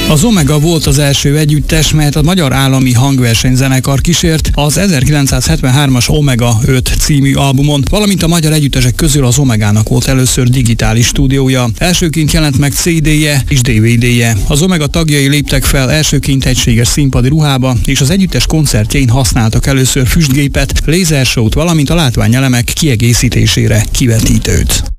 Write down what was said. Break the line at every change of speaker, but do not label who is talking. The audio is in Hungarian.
Az Omega volt az első együttes, melyet a Magyar Állami Hangversenyzenekar kísért az 1973-as Omega 5 című albumon, valamint a magyar együttesek közül az Omegának volt először digitális stúdiója. Elsőként jelent meg CD-je és DVD-je. Az Omega tagjai léptek fel elsőként egységes színpadi ruhába, és az együttes koncertjein használtak először füstgépet, lézersót, valamint a látványelemek kiegészítésére kivetítőt.